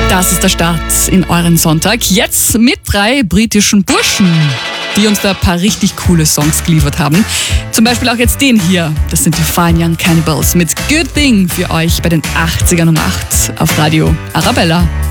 Das ist der Start in euren Sonntag. Jetzt mit 3 britischen Burschen, die uns da ein paar richtig coole Songs geliefert haben. Zum Beispiel auch jetzt den hier. Das sind die Fine Young Cannibals mit Good Thing für euch bei den 80ern um 8 auf Radio Arabella.